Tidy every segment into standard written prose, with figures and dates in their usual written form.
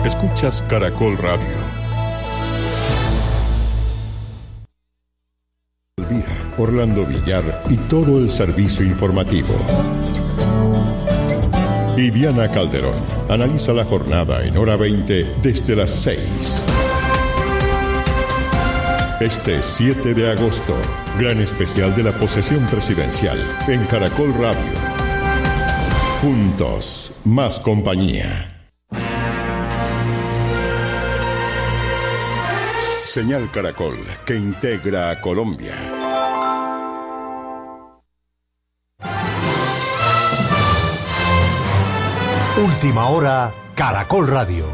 Escuchas Caracol Radio. Orlando Villar y todo el servicio informativo. Viviana Calderón analiza la jornada en hora 20 desde las 6. Este 7 de agosto, gran especial de la posesión presidencial en Caracol Radio. Juntos, más compañía. Señal Caracol, que integra a Colombia. Última hora, Caracol Radio.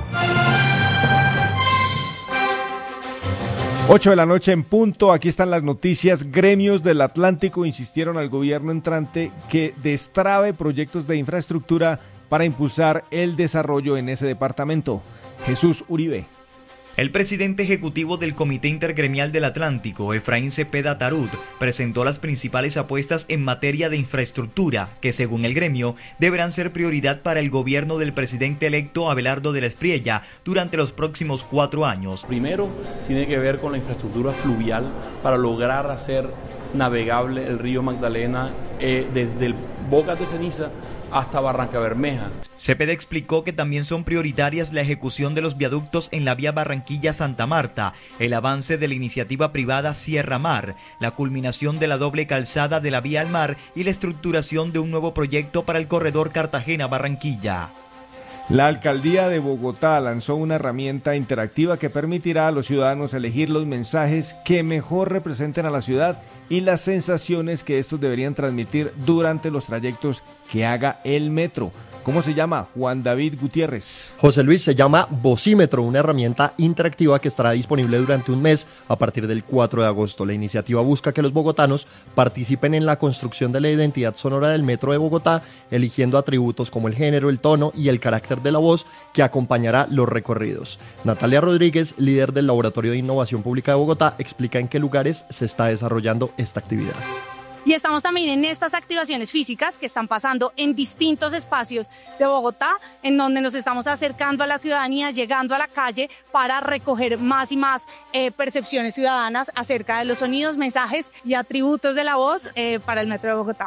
8 de la noche en punto, aquí están las noticias. Gremios del Atlántico insistieron al gobierno entrante que destrabe proyectos de infraestructura para impulsar el desarrollo en ese departamento. Jesús Uribe. El presidente ejecutivo del Comité Intergremial del Atlántico, Efraín Cepeda Tarut, presentó las principales apuestas en materia de infraestructura que, según el gremio, deberán ser prioridad para el gobierno del presidente electo Abelardo de la Espriella durante los próximos 4 años. Primero, tiene que ver con la infraestructura fluvial para lograr hacer navegable el río Magdalena desde el Bocas de Ceniza hasta Barranca Bermeja. Cepeda explicó que también son prioritarias la ejecución de los viaductos en la vía Barranquilla-Santa Marta, el avance de la iniciativa privada Sierra Mar, la culminación de la doble calzada de la vía al mar y la estructuración de un nuevo proyecto para el corredor Cartagena-Barranquilla. La alcaldía de Bogotá lanzó una herramienta interactiva que permitirá a los ciudadanos elegir los mensajes que mejor representen a la ciudad y las sensaciones que estos deberían transmitir durante los trayectos que haga el metro. ¿Cómo se llama? Juan David Gutiérrez. José Luis, se llama Vocímetro, una herramienta interactiva que estará disponible durante un mes a partir del 4 de agosto. La iniciativa busca que los bogotanos participen en la construcción de la identidad sonora del metro de Bogotá, eligiendo atributos como el género, el tono y el carácter de la voz que acompañará los recorridos. Natalia Rodríguez, líder del Laboratorio de Innovación Pública de Bogotá, explica en qué lugares se está desarrollando esta actividad. Y estamos también en estas activaciones físicas que están pasando en distintos espacios de Bogotá, en donde nos estamos acercando a la ciudadanía, llegando a la calle para recoger más y más percepciones ciudadanas acerca de los sonidos, mensajes y atributos de la voz para el Metro de Bogotá.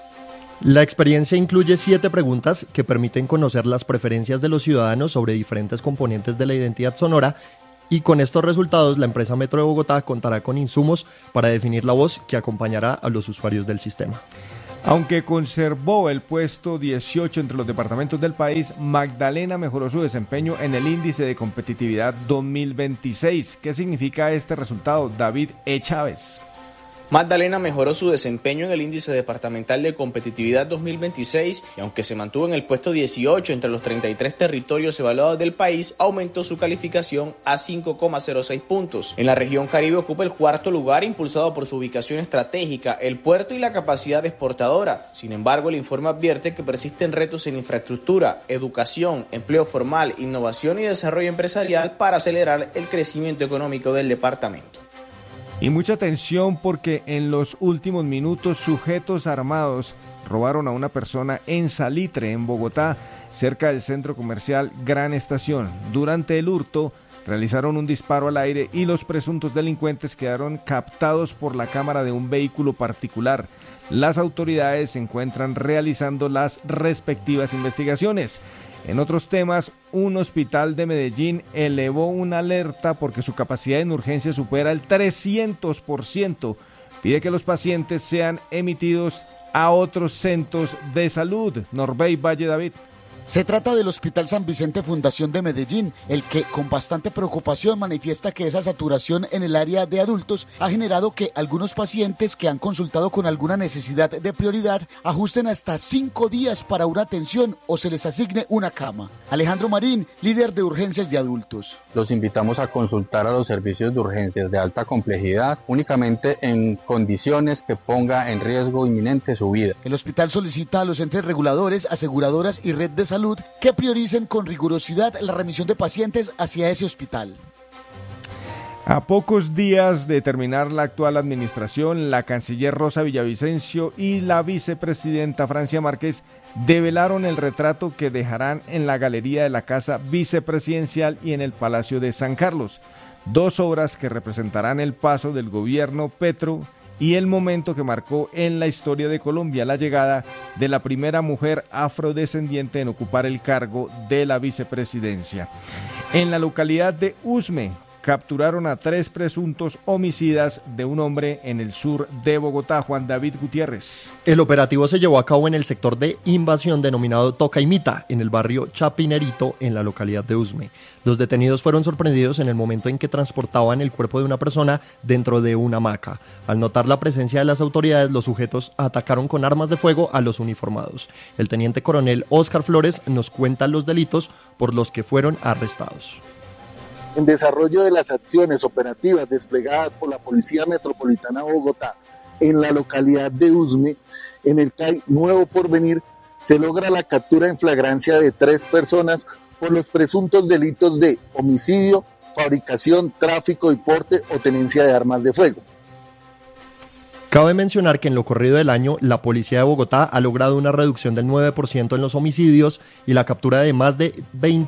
La experiencia incluye 7 preguntas que permiten conocer las preferencias de los ciudadanos sobre diferentes componentes de la identidad sonora. Y con estos resultados, la empresa Metro de Bogotá contará con insumos para definir la voz que acompañará a los usuarios del sistema. Aunque conservó el puesto 18 entre los departamentos del país, Magdalena mejoró su desempeño en el índice de competitividad 2026. ¿Qué significa este resultado? David E. Chávez. Magdalena mejoró su desempeño en el índice departamental de competitividad 2026 y aunque se mantuvo en el puesto 18 entre los 33 territorios evaluados del país, aumentó su calificación a 5,06 puntos. En la región Caribe ocupa el 4º lugar impulsado por su ubicación estratégica, el puerto y la capacidad exportadora. Sin embargo, el informe advierte que persisten retos en infraestructura, educación, empleo formal, innovación y desarrollo empresarial para acelerar el crecimiento económico del departamento. Y mucha atención porque en los últimos minutos sujetos armados robaron a una persona en Salitre, en Bogotá, cerca del centro comercial Gran Estación. Durante el hurto realizaron un disparo al aire y los presuntos delincuentes quedaron captados por la cámara de un vehículo particular. Las autoridades se encuentran realizando las respectivas investigaciones. En otros temas, un hospital de Medellín elevó una alerta porque su capacidad en urgencia supera el 300%. Pide que los pacientes sean emitidos a otros centros de salud. Norbey Valle David. Se trata del Hospital San Vicente Fundación de Medellín, el que con bastante preocupación manifiesta que esa saturación en el área de adultos ha generado que algunos pacientes que han consultado con alguna necesidad de prioridad ajusten hasta 5 días para una atención o se les asigne una cama. Alejandro Marín, líder de urgencias de adultos. Los invitamos a consultar a los servicios de urgencias de alta complejidad únicamente en condiciones que ponga en riesgo inminente su vida. El hospital solicita a los entes reguladores, aseguradoras y red de salud que prioricen con rigurosidad la remisión de pacientes hacia ese hospital. A pocos días de terminar la actual administración, la canciller Rosa Villavicencio y la vicepresidenta Francia Márquez develaron el retrato que dejarán en la galería de la Casa Vicepresidencial y en el Palacio de San Carlos, 2 obras que representarán el paso del gobierno Petro y el momento que marcó en la historia de Colombia la llegada de la primera mujer afrodescendiente en ocupar el cargo de la vicepresidencia. En la localidad de Usme, capturaron a 3 presuntos homicidas de un hombre en el sur de Bogotá. Juan David Gutiérrez. El operativo se llevó a cabo en el sector de invasión denominado Tocaimita, en el barrio Chapinerito, en la localidad de Usme. Los detenidos fueron sorprendidos en el momento en que transportaban el cuerpo de una persona dentro de una hamaca. Al notar la presencia de las autoridades, los sujetos atacaron con armas de fuego a los uniformados. El teniente coronel Óscar Flores nos cuenta los delitos por los que fueron arrestados. En desarrollo de las acciones operativas desplegadas por la Policía Metropolitana de Bogotá en la localidad de Usme, en el CAI Nuevo Porvenir, se logra la captura en flagrancia de 3 personas por los presuntos delitos de homicidio, fabricación, tráfico y porte o tenencia de armas de fuego. Cabe mencionar que en lo corrido del año, la Policía de Bogotá ha logrado una reducción del 9% en los homicidios y la captura de más de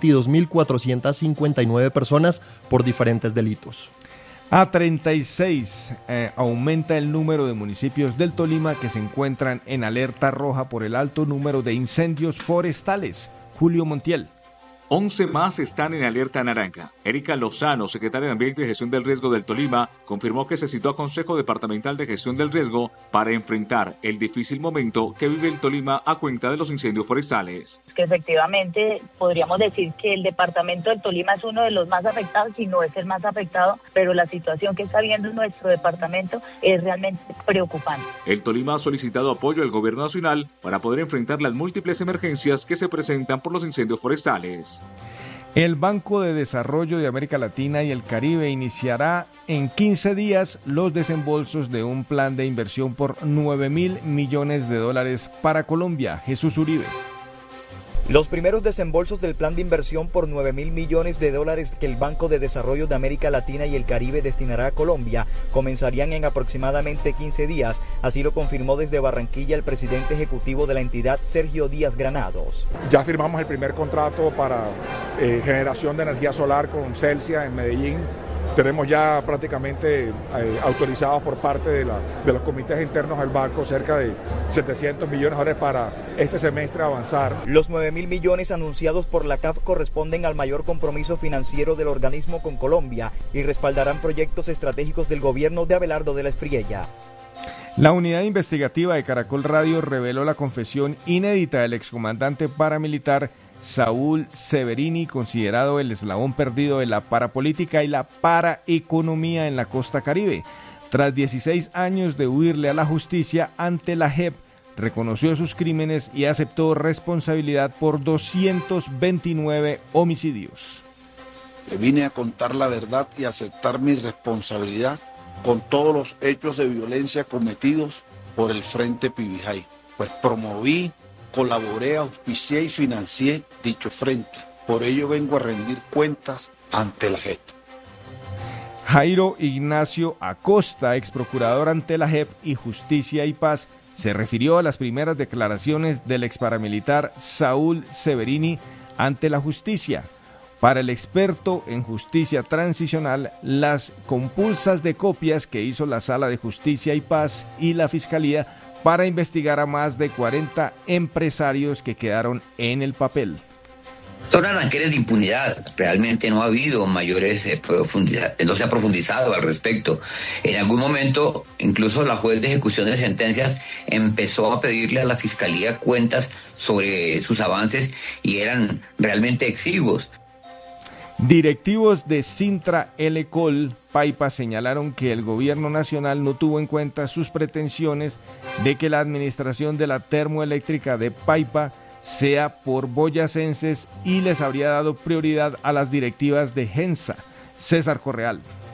22.459 personas por diferentes delitos. A 36 aumenta el número de municipios del Tolima que se encuentran en alerta roja por el alto número de incendios forestales. Julio Montiel. 11 más están en alerta naranja. Erika Lozano, secretaria de Ambiente y Gestión del Riesgo del Tolima, confirmó que se citó a Consejo Departamental de Gestión del Riesgo para enfrentar el difícil momento que vive el Tolima a cuenta de los incendios forestales. Que efectivamente podríamos decir que el departamento del Tolima es uno de los más afectados, si no es el más afectado, pero la situación que está viendo nuestro departamento es realmente preocupante. El Tolima ha solicitado apoyo al gobierno nacional para poder enfrentar las múltiples emergencias que se presentan por los incendios forestales. El Banco de Desarrollo de América Latina y el Caribe iniciará en 15 días los desembolsos de un plan de inversión por $9.000 millones para Colombia. Jesús Uribe. Los primeros desembolsos del plan de inversión por $9.000 millones que el Banco de Desarrollo de América Latina y el Caribe destinará a Colombia comenzarían en aproximadamente 15 días, así lo confirmó desde Barranquilla el presidente ejecutivo de la entidad, Sergio Díaz Granados. Ya firmamos el primer contrato para generación de energía solar con Celsia en Medellín. Tenemos ya prácticamente autorizados por parte de los comités internos del banco cerca de $700 millones para este semestre avanzar. Los $9.000 millones anunciados por la CAF corresponden al mayor compromiso financiero del organismo con Colombia y respaldarán proyectos estratégicos del gobierno de Abelardo de la Espriella. La unidad investigativa de Caracol Radio reveló la confesión inédita del excomandante paramilitar Saúl Severini, considerado el eslabón perdido de la parapolítica y la paraeconomía en la costa caribe. Tras 16 años de huirle a la justicia ante la JEP, reconoció sus crímenes y aceptó responsabilidad por 229 homicidios. Le vine a contar la verdad y aceptar mi responsabilidad con todos los hechos de violencia cometidos por el Frente Pibijay, pues promoví, colaboré, auspicié y financié dicho frente. Por ello vengo a rendir cuentas ante la JEP. Jairo Ignacio Acosta, ex procurador ante la JEP y Justicia y Paz, se refirió a las primeras declaraciones del ex paramilitar Saúl Severini ante la justicia. Para el experto en justicia transicional, las compulsas de copias que hizo la Sala de Justicia y Paz y la Fiscalía para investigar a más de 40 empresarios que quedaron en el papel. Son arranqueres de impunidad, realmente no ha habido mayores profundidad, no se ha profundizado al respecto. En algún momento, incluso la juez de ejecución de sentencias empezó a pedirle a la Fiscalía cuentas sobre sus avances y eran realmente exiguos. Directivos de Sintra Elecol Paipa señalaron que el gobierno nacional no tuvo en cuenta sus pretensiones de que la administración de la termoeléctrica de Paipa sea por boyacenses y les habría dado prioridad a las directivas de Gensa. César Correal.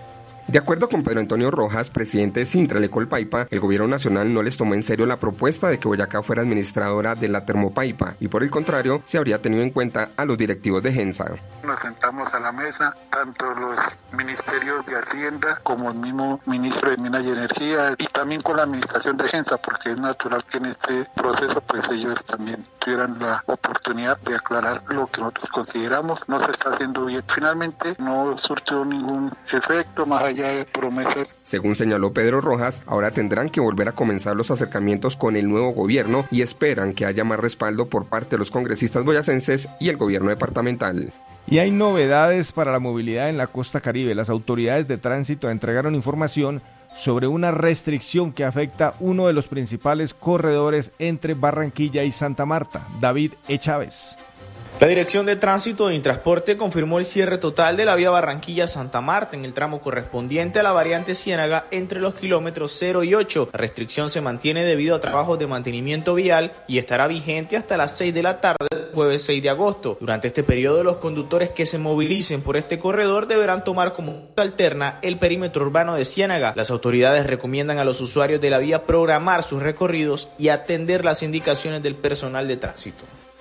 De acuerdo con Pedro Antonio Rojas, presidente de Sintra Colpaipa, el gobierno nacional no les tomó en serio la propuesta de que Boyacá fuera administradora de la Termopaipa y por el contrario se habría tenido en cuenta a los directivos de Gensa. Nos sentamos a la mesa, tanto los ministerios de Hacienda como el mismo ministro de Minas y Energía y también con la administración de Gensa, porque es natural que en este proceso pues ellos también tuvieran la oportunidad de aclarar lo que nosotros consideramos no se está haciendo bien. Finalmente no surtió ningún efecto más allá de promesas. Según señaló Pedro Rojas, ahora tendrán que volver a comenzar los acercamientos con el nuevo gobierno y esperan que haya más respaldo por parte de los congresistas boyacenses y el gobierno departamental. Y hay novedades para la movilidad en la costa Caribe. Las autoridades de tránsito entregaron información sobre una restricción que afecta uno de los principales corredores entre Barranquilla y Santa Marta. David E. Chávez. La Dirección de Tránsito de Intransporte confirmó el cierre total de la vía Barranquilla-Santa Marta en el tramo correspondiente a la variante Ciénaga entre los kilómetros 0 y 8. La restricción se mantiene debido a trabajos de mantenimiento vial y estará vigente hasta las 6 de la tarde del jueves 6 de agosto. Durante este periodo, los conductores que se movilicen por este corredor deberán tomar como ruta alterna el perímetro urbano de Ciénaga. Las autoridades recomiendan a los usuarios de la vía programar sus recorridos y atender las indicaciones del personal de tránsito.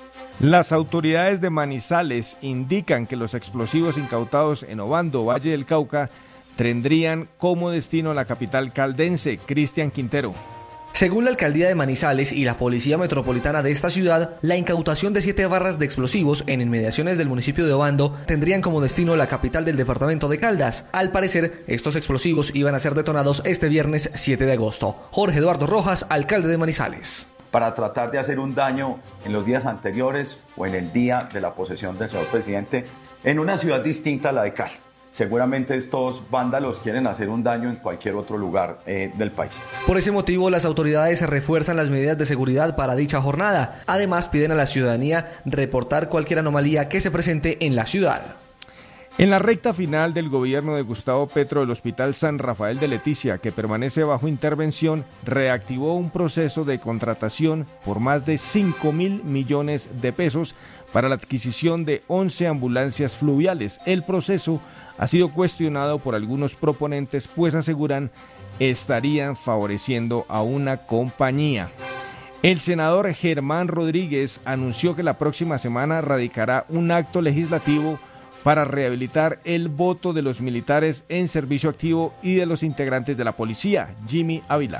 Las autoridades de Manizales indican que los explosivos incautados en Obando, Valle del Cauca, tendrían como destino la capital caldense. Cristian Quintero. Según la alcaldía de Manizales y la policía metropolitana de esta ciudad, la incautación de 7 barras de explosivos en inmediaciones del municipio de Obando tendrían como destino la capital del departamento de Caldas. Al parecer, estos explosivos iban a ser detonados este viernes 7 de agosto. Jorge Eduardo Rojas, alcalde de Manizales. Para tratar de hacer un daño en los días anteriores o en el día de la posesión del señor presidente en una ciudad distinta a la de Cali. Seguramente estos vándalos quieren hacer un daño en cualquier otro lugar del país. Por ese motivo, las autoridades refuerzan las medidas de seguridad para dicha jornada. Además, piden a la ciudadanía reportar cualquier anomalía que se presente en la ciudad. En la recta final del gobierno de Gustavo Petro, el Hospital San Rafael de Leticia, que permanece bajo intervención, reactivó un proceso de contratación por más de 5.000 millones de pesos para la adquisición de 11 ambulancias fluviales. El proceso ha sido cuestionado por algunos proponentes, pues aseguran estarían favoreciendo a una compañía. El senador Germán Rodríguez anunció que la próxima semana radicará un acto legislativo para rehabilitar el voto de los militares en servicio activo y de los integrantes de la policía. Jimmy Ávila.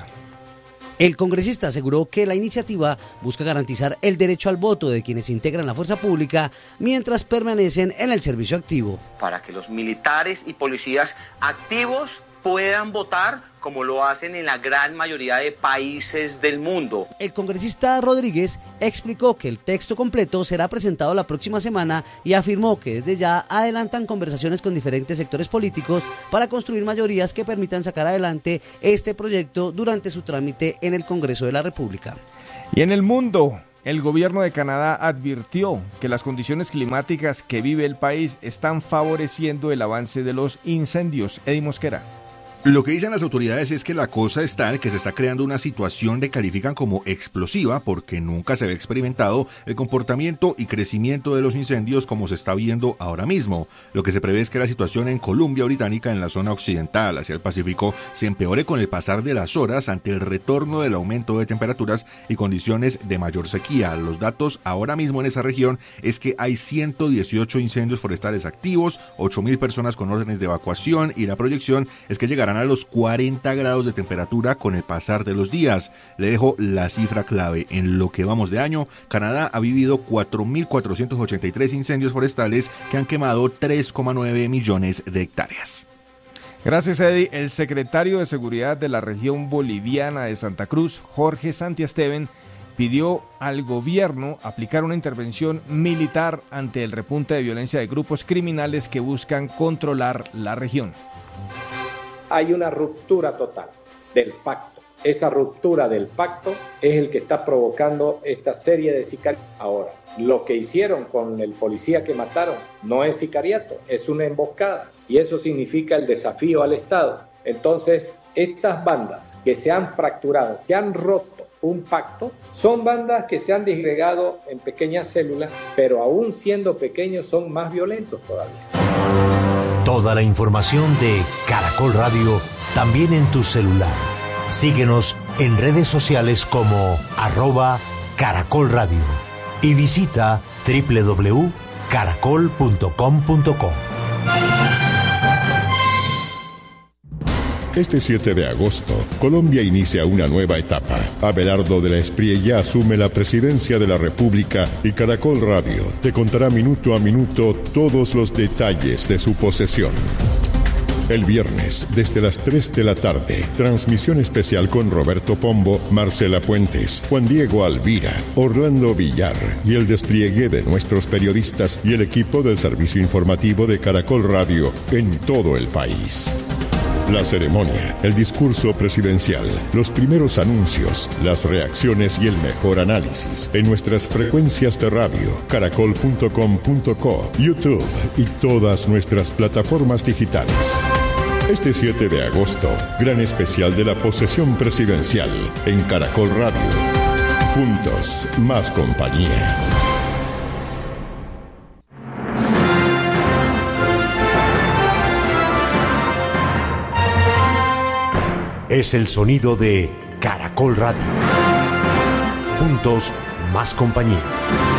El congresista aseguró que la iniciativa busca garantizar el derecho al voto de quienes integran la fuerza pública mientras permanecen en el servicio activo. Para que los militares y policías activos puedan votar como lo hacen en la gran mayoría de países del mundo. El congresista Rodríguez explicó que el texto completo será presentado la próxima semana y afirmó que desde ya adelantan conversaciones con diferentes sectores políticos para construir mayorías que permitan sacar adelante este proyecto durante su trámite en el Congreso de la República. Y en el mundo, el gobierno de Canadá advirtió que las condiciones climáticas que vive el país están favoreciendo el avance de los incendios. Eddie Mosquera. Lo que dicen las autoridades es que la cosa es tal que se está creando una situación que califican como explosiva porque nunca se había experimentado el comportamiento y crecimiento de los incendios como se está viendo ahora mismo. Lo que se prevé es que la situación en Columbia Británica, en la zona occidental hacia el Pacífico, se empeore con el pasar de las horas ante el retorno del aumento de temperaturas y condiciones de mayor sequía. Los datos ahora mismo en esa región es que hay 118 incendios forestales activos, 8.000 personas con órdenes de evacuación y la proyección es que llegarán a los 40 grados de temperatura con el pasar de los días. Le dejo la cifra clave. En lo que vamos de año, Canadá ha vivido 4.483 incendios forestales que han quemado 3,9 millones de hectáreas. Gracias, Eddie. El secretario de Seguridad de la región boliviana de Santa Cruz, Jorge Santiesteban, pidió al gobierno aplicar una intervención militar ante el repunte de violencia de grupos criminales que buscan controlar la región. Hay una ruptura total del pacto. Esa ruptura del pacto es el que está provocando esta serie de sicariatos. Ahora, lo que hicieron con el policía que mataron no es sicariato, es una emboscada. Y eso significa el desafío al Estado. Entonces, estas bandas que se han fracturado, que han roto un pacto, son bandas que se han disgregado en pequeñas células, pero aún siendo pequeños son más violentos todavía. Toda la información de Caracol Radio también en tu celular. Síguenos en redes sociales como @Caracol Radio y visita www.caracol.com.co. Este 7 de agosto, Colombia inicia una nueva etapa. Abelardo de la Espriella asume la presidencia de la República y Caracol Radio te contará minuto a minuto todos los detalles de su posesión. El viernes, desde las 3 de la tarde, transmisión especial con Roberto Pombo, Marcela Puentes, Juan Diego Alvira, Orlando Villar y el despliegue de nuestros periodistas y el equipo del servicio informativo de Caracol Radio en todo el país. La ceremonia, el discurso presidencial, los primeros anuncios, las reacciones y el mejor análisis en nuestras frecuencias de radio, caracol.com.co, YouTube y todas nuestras plataformas digitales. Este 7 de agosto, gran especial de la posesión presidencial en Caracol Radio. Juntos, más compañía. Es el sonido de Caracol Radio. Juntos, más compañía.